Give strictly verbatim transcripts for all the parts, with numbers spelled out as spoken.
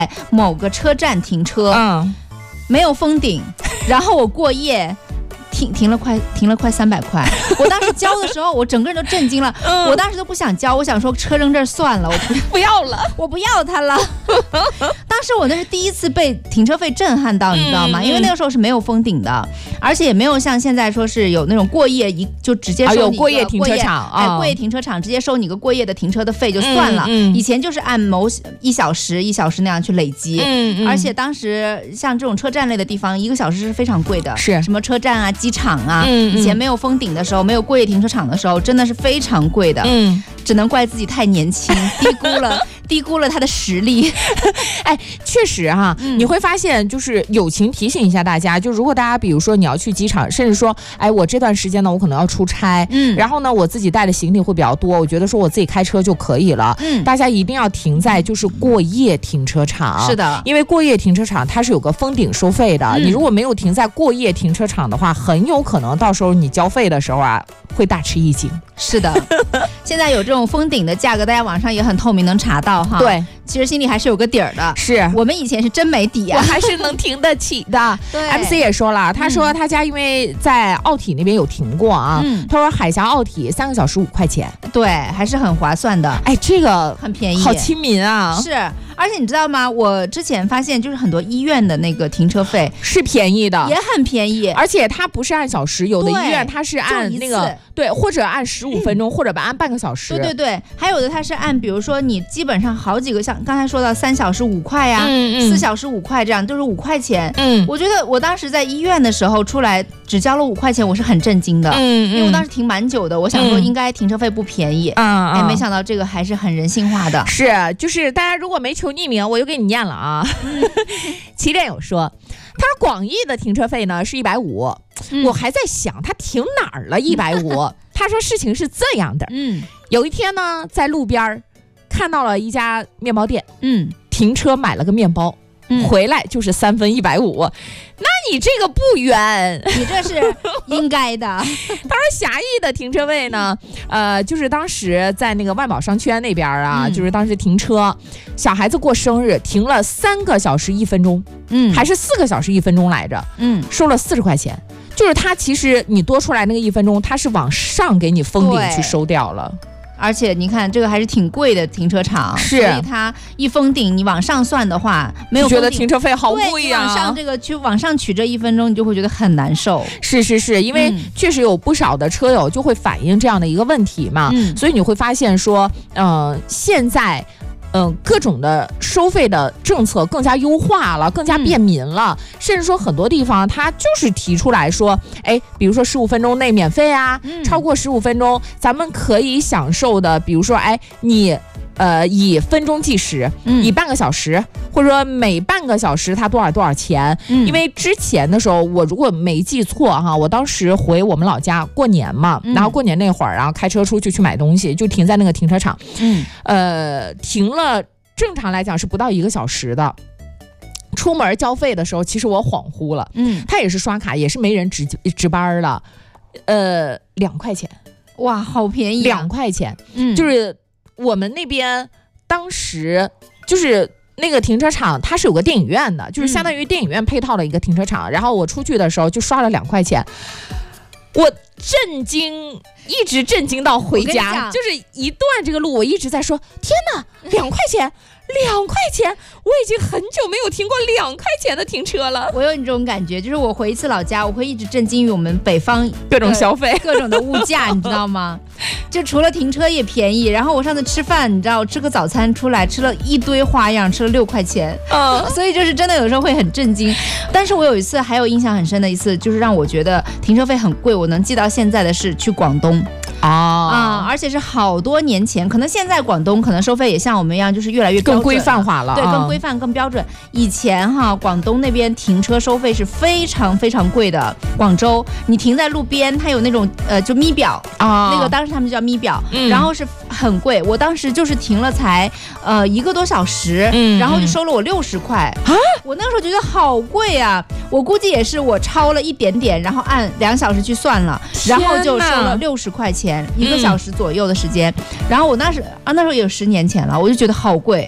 某个车站停车， 嗯， 没有封顶，然后我过夜。停停了快停了快三百块，我当时交的时候，我整个人都震惊了。嗯、我当时都不想交，我想说车扔这儿算了，我不不要了， 我不要它了。当时我那是第一次被停车费震撼到，你知道吗？嗯、因为那个时候是没有封顶的，而且也没有像现在说是有那种过夜一就直接收你个、啊、有过夜停车场， 哎，过夜停车场直接收你个过夜的停车的费就算了。嗯嗯、以前就是按某一小时一小时那样去累积，嗯嗯、而且当时像这种车站类的地方，一个小时是非常贵的， 是什么车站啊。机场啊， 嗯嗯、 以前没有封顶的时候，没有过夜停车场的时候，真的是非常贵的。 嗯， 只能怪自己太年轻，低估了低估了他的实力。 哎，确实哈、嗯，你会发现，就是友情提醒一下大家，就如果大家比如说你要去机场，甚至说，哎，我这段时间呢，我可能要出差，嗯，然后呢，我自己带的行李会比较多，我觉得说我自己开车就可以了。嗯，大家一定要停在就是过夜停车场。 是的， 因为过夜停车场它是有个封顶收费的，嗯、你如果没有停在过夜停车场的话，很有可能到时候你交费的时候啊，会大吃一惊。 是的，现在有这种封顶的价格，大家网上也很透明，能查到哈。 对， 其实心里还是有个底儿的。 是我们以前是真没底啊， 我还是能停得起的。 对 ，M C 也说了，他说他家因为在奥体那边有停过啊，嗯、他说海峡奥体三个小时五块钱， 对，还是很划算的。 哎，这个很便宜， 好亲民啊。 是，而且你知道吗？我之前发现，就是很多医院的那个停车费是便宜的， 也很便宜， 而且它不是按小时，有的医院它是按那个对，或者按十五分钟，嗯、或者按半个小时。 对对对，还有的它是按，比如说你基本上好几个，像刚才说到三小时五块呀、啊，嗯嗯、四小时五块这样，都是五块钱。嗯，我觉得我当时在医院的时候出来只交了五块钱，我是很震惊的。嗯，因为我当时停蛮久的，我想说应该停车费不便宜。嗯，哎，没想到这个还是很人性化的。 是，就是大家如果没求匿名，我就给你念了啊。嗯、起点有说，他说广义的停车费呢是一百五，我还在想他停哪儿了一百五。他说事情是这样的，嗯，有一天呢，在路边看到了一家面包店，嗯，停车买了个面包。嗯、回来就是三分一百五，那你这个不冤， 你这是应该的。他说狭义的停车位呢，呃，就是当时在那个万宝商圈那边啊，嗯、就是当时停车，小孩子过生日停了三个小时一分钟，嗯，还是四个小时一分钟来着，嗯，收了四十块钱，就是他其实你多出来那个一分钟，他是往上给你封顶去收掉了。 而且你看，这个还是挺贵的停车场， 是， 所以它一封顶，你往上算的话，没有觉得停车费好贵啊。 往上这个去往上取这一分钟，你就会觉得很难受。 是是是，因为确实有不少的车友就会反映这样的一个问题嘛，嗯、所以你会发现说，嗯、呃，现在。嗯、呃，各种的收费的政策更加优化了，更加便民了，嗯、甚至说很多地方它就是提出来说，哎，比如说十五分钟内免费啊，嗯、超过十五分钟咱们可以享受的，比如说，哎，你。呃，以分钟计时，嗯、以半个小时，或者说每半个小时它多少多少钱？嗯、因为之前的时候，我如果没记错哈，我当时回我们老家过年嘛，嗯、然后过年那会儿，然后开车出去去买东西，就停在那个停车场，嗯，呃，停了，正常来讲是不到一个小时的。出门交费的时候，其实我恍惚了，嗯，他也是刷卡，也是没人值值班了，呃，两块钱， 哇，好便宜、啊， 两块钱，嗯，就是。我们那边当时就是那个停车场，它是有个电影院的，就是相当于电影院配套的一个停车场。嗯、然后我出去的时候就刷了两块钱，我震惊，一直震惊到回家，就是一段这个路，我一直在说：天哪，两块钱！两块钱，我已经很久没有停过两块钱的停车了。 我有你这种感觉，就是我回一次老家，我会一直震惊于我们北方各种消费、 各种的物价，你知道吗？就除了停车也便宜，然后我上次吃饭，你知道，我吃个早餐出来吃了一堆花样，吃了六块钱，嗯，所以就是真的有时候会很震惊。但是我有一次还有印象很深的一次，就是让我觉得停车费很贵，我能记到现在的是去广东。 啊、哦、 啊！而且是好多年前，可能现在广东可能收费也像我们一样，就是越来越更规范化了， 对，更规范、更标准。以前哈，广东那边停车收费是非常非常贵的。广州，你停在路边，它有那种呃，就咪表啊，那个当时他们叫咪表，嗯、然后是很贵。我当时就是停了才呃一个多小时，嗯、然后就收了我六十块啊！我那个时候觉得好贵啊！我估计也是我超了一点点，然后按两小时去算了，然后就收了六十块钱。一个小时左右的时间，嗯、然后我那时啊那时候也有十年前了，我就觉得好贵，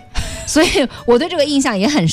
所以我对这个印象也很